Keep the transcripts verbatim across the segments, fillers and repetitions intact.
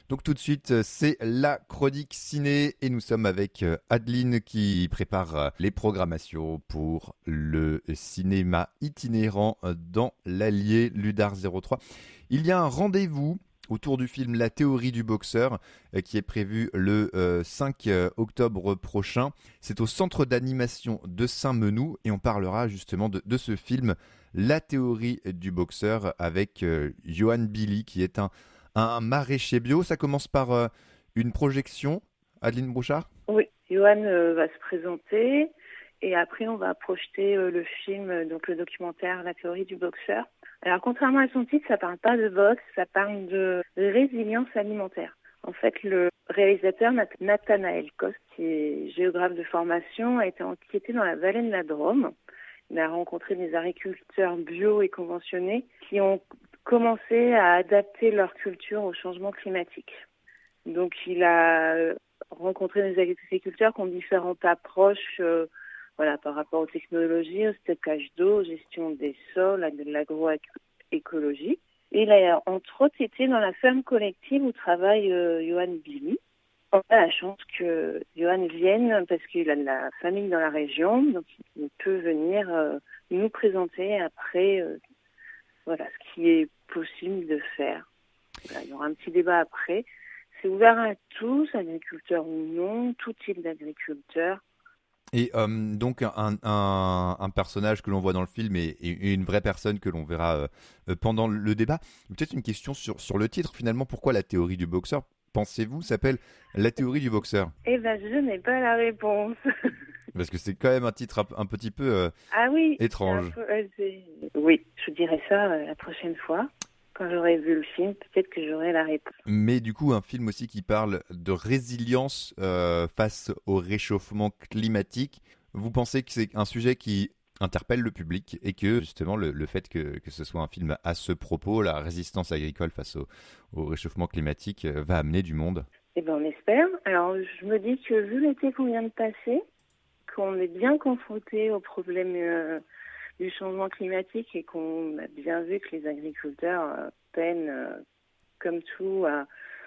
Donc tout de suite, c'est la chronique ciné et nous sommes avec Adeline qui prépare les programmations pour le cinéma itinérant dans l'Allier Ludar zéro trois. Il y a un rendez-vous autour du film La théorie du boxeur qui est prévu le cinq octobre prochain. C'est au centre d'animation de Saint-Menou et on parlera justement de, de ce film La théorie du boxeur avec euh, Johan Billy qui est un Un maraîcher bio. Ça commence par euh, une projection, Adeline Brouchard? Oui, Johan euh, va se présenter et après on va projeter euh, le film, euh, donc le documentaire La théorie du boxeur. Alors contrairement à son titre, ça parle pas de boxe, ça parle de résilience alimentaire. En fait, le réalisateur Nathanaël Coste, qui est géographe de formation, a été enquêté dans la vallée de la Drôme. Il a rencontré des agriculteurs bio et conventionnés qui ont commencé à adapter leur culture au changement climatique. Donc il a rencontré des agriculteurs qui ont différentes approches euh, voilà, par rapport aux technologies, au stockage d'eau, gestion des sols, à de l'agroécologie. Et il a entre autres été dans la ferme collective où travaille euh, Johan Billy. On a la chance que Johan vienne parce qu'il a de la famille dans la région, donc il peut venir euh, nous présenter après euh, voilà, ce qui est possible de faire. Voilà, il y aura un petit débat après. C'est ouvert à tous, agriculteurs ou non, tout type d'agriculteurs. Et euh, donc un, un, un personnage que l'on voit dans le film et, et une vraie personne que l'on verra euh, pendant le débat. Peut-être une question sur, sur le titre finalement. Pourquoi La théorie du boxeur, pensez-vous, s'appelle La théorie du boxeur? Eh ben, je n'ai pas la réponse. Parce que c'est quand même un titre un, un petit peu euh, ah oui, étrange. Peu, euh, oui, je dirais ça euh, la prochaine fois. Quand j'aurai vu le film, peut-être que j'aurai la réponse. Mais du coup, un film aussi qui parle de résilience euh, face au réchauffement climatique. Vous pensez que c'est un sujet qui interpelle le public et que justement le, le fait que, que ce soit un film à ce propos, la résistance agricole face au, au réchauffement climatique, euh, va amener du monde? Eh bien, on espère. Alors, je me dis que vu l'été qu'on vient de passer, qu'on est bien confronté aux problèmes euh, du changement climatique et qu'on a bien vu que les agriculteurs euh, peinent, euh, comme tout, à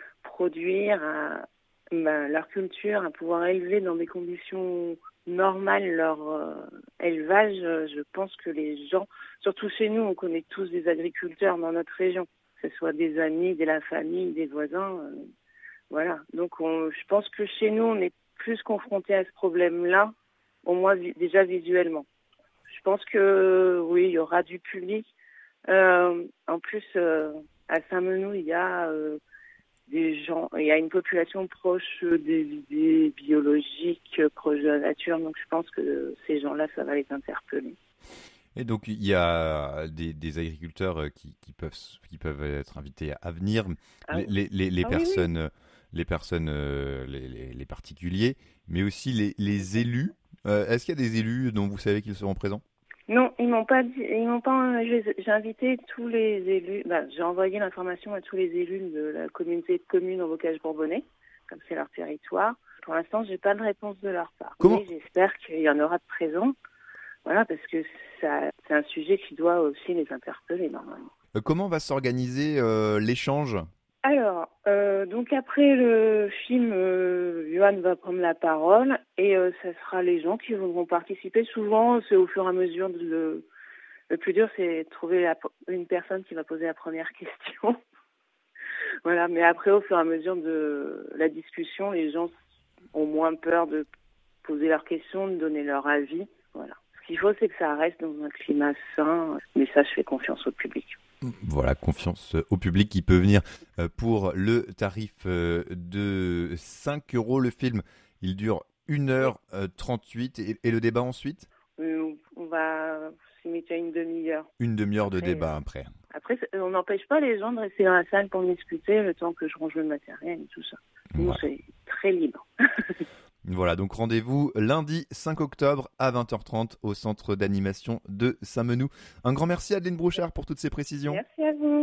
produire à, bah, leur culture, à pouvoir élever dans des conditions normales leur euh, élevage. Je pense que les gens, surtout chez nous, on connaît tous des agriculteurs dans notre région, que ce soit des amis, de la famille, des voisins. Euh, voilà. Donc, on, je pense que chez nous, on est plus confronté à ce problème-là, au moins vi- déjà visuellement. Je pense que oui, il y aura du public. Euh, en plus, euh, à Saint-Menou, il y a euh, des gens, il y a une population proche des idées biologiques, proche de la nature. Donc, je pense que ces gens-là, ça va les interpeller. Et donc il y a des, des agriculteurs qui, qui peuvent qui peuvent être invités à venir, Ah, les, les, les, les ah, personnes, oui, oui. les personnes, euh, les, les, les particuliers, mais aussi les, les élus. Euh, est-ce qu'il y a des élus dont vous savez qu'ils seront présents? Non, ils m'ont pas dit, ils m'ont pas. J'ai j'ai invité tous les élus. Bah, j'ai envoyé l'information à tous les élus de la communauté de communes en Bocage-Bourbonnais, comme c'est leur territoire. Pour l'instant, j'ai pas de réponse de leur part. Comment Mais j'espère qu'il y en aura de présents. Voilà, parce que ça, c'est un sujet qui doit aussi les interpeller normalement. euh, comment va s'organiser euh, l'échange? Alors, euh, donc après le film, euh, Johan va prendre la parole et euh, ça sera les gens qui vont participer. Souvent, c'est au fur et à mesure de le, le plus dur, c'est de trouver la, une personne qui va poser la première question. Voilà, mais après, au fur et à mesure de la discussion, les gens ont moins peur de poser leurs questions, de donner leur avis. Voilà. Ce qu'il faut, c'est que ça reste dans un climat sain, mais ça, je fais confiance au public. Voilà, confiance au public qui peut venir pour le tarif de cinq euros. Le film, il dure une heure trente-huit et, et le débat ensuite? Euh, on va s'imiter à une demi-heure. Une demi-heure de Après, débat euh, après. Après, on n'empêche pas les gens de rester dans la salle pour discuter le temps que je range le matériel et tout ça. Nous, Voilà. c'est très libre. Voilà, donc rendez-vous lundi cinq octobre à vingt heures trente au centre d'animation de Saint-Menou. Un grand merci à Adeline Brouchard pour toutes ces précisions. Merci à vous.